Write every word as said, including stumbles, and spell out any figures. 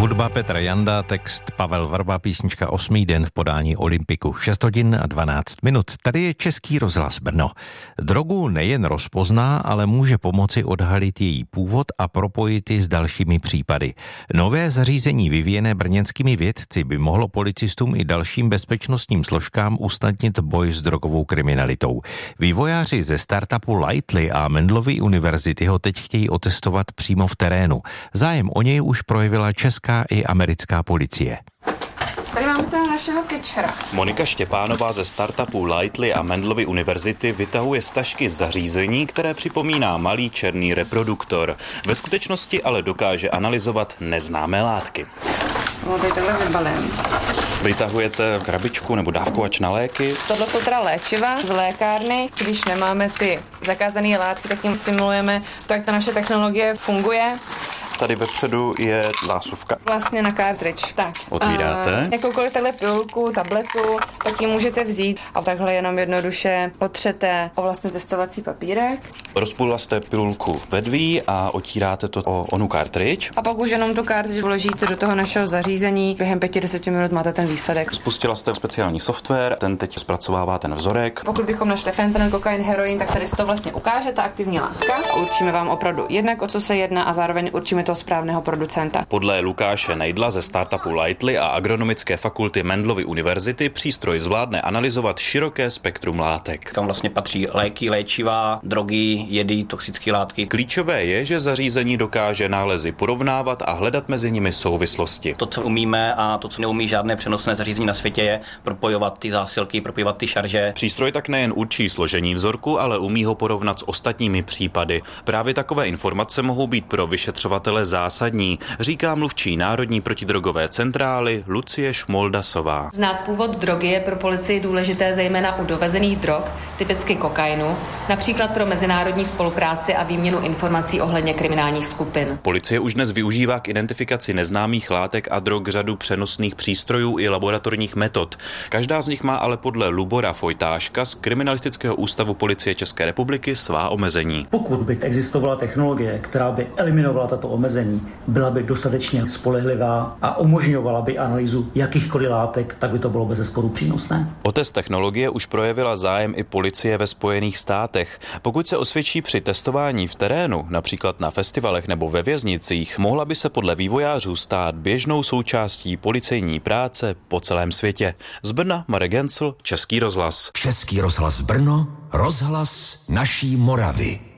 Hudba Petra Janda, text Pavel Vrba, písnička Osmý den v podání Olympiku. šest hodin a dvanáct minut. Tady je Český rozhlas Brno. Drogu nejen rozpozná, ale může pomoci odhalit její původ a propojit ji s dalšími případy. Nové zařízení vyvíjené brněnskými vědci by mohlo policistům i dalším bezpečnostním složkám usnadnit boj s drogovou kriminalitou. Vývojáři ze startupu Lightly a Mendelovy univerzity ho teď chtějí otestovat přímo v terénu. Zájem o něj už projevila česká i americká policie. Tady máme toho našeho kečera. Monika Štěpánová ze startupu Lightly a Mendelovy univerzity vytahuje z tašky zařízení, které připomíná malý černý reproduktor. Ve skutečnosti ale dokáže analyzovat neznámé látky. No, tady takhle vybalím. Vytahujete krabičku nebo dávkovač na léky? Tohle jsou teda léčiva z lékárny. Když nemáme ty zakázané látky, tak jim simulujeme to, jak ta naše technologie funguje. Tady vepředu je zásuvka. Vlastně na cartridge. Tak. Otvíráte. A jakoukoliv takhle pilulku, tabletu, tak ji můžete vzít a takhle jenom jednoduše potřete o vlastně testovací papírek. Rozpůlila jste pilulku vedví a otíráte to o onu cartridge. A pak už jenom tu cartridge vložíte do toho našeho zařízení. Během pěti deseti minut máte ten výsledek. Spustila jste speciální software, ten teď zpracovává ten vzorek. Pokud bychom našli fentanyl, kokain, heroin, tak tady se to vlastně ukáže, ta aktivní látka. Určíme vám opravdu jednak, o co se jedná, a zároveň určíme toho správného producenta. Podle Lukáše Nejdla ze startupu Lightly a agronomické fakulty Mendelovy univerzity přístroj zvládne analyzovat široké spektrum látek. Tam vlastně patří léky, léčiva, drogy, jedy, toxické látky. Klíčové je, že zařízení dokáže nálezy porovnávat a hledat mezi nimi souvislosti. To, co umíme a to, co neumí žádné přenosné zařízení na světě, je propojovat ty zásilky, propojovat ty šarže. Přístroj tak nejen určí složení vzorku, ale umí ho porovnat s ostatními případy. Právě takové informace mohou být pro vyšetřovatele zásadní, říká mluvčí Národní protidrogové centrály Lucie Šmoldasová. Znát původ drogy je pro policii důležité zejména u dovezených drog, typicky kokainu, například pro mezinárodní spolupráci a výměnu informací ohledně kriminálních skupin. Policie už dnes využívá k identifikaci neznámých látek a drog řadu přenosných přístrojů i laboratorních metod. Každá z nich má ale podle Lubora Fojtáška z Kriminalistického ústavu Policie České republiky svá omezení. Pokud by existovala technologie, která by eliminovala tato omezení, byla by dostatečně spolehlivá a umožňovala by analýzu jakýchkoliv látek, tak by to bylo bezesporu přínosné. O test technologie už projevila zájem i policie ve Spojených státech. Pokud se osvědčí při testování v terénu, například na festivalech nebo ve věznicích, mohla by se podle vývojářů stát běžnou součástí policejní práce po celém světě. Z Brna Marek Gencl, Český rozhlas. Český rozhlas Brno, rozhlas naší Moravy.